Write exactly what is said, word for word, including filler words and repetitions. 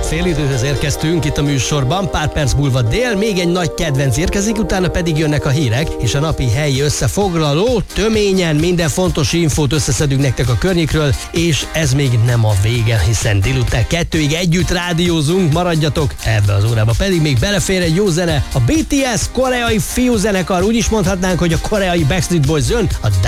Félidőhöz érkeztünk itt a műsorban, pár perc múlva dél, még egy nagy kedvenc érkezik, utána pedig jönnek a hírek, és a napi helyi összefoglaló, töményen minden fontos infót összeszedünk nektek a környékről, és ez még nem a vége, hiszen délután kettőig együtt rádiózunk, maradjatok, ebbe az órába pedig még belefér egy jó zene, a bé té es koreai fiúzenekar, úgy is mondhatnánk, hogy a koreai Backstreet Boys jön, a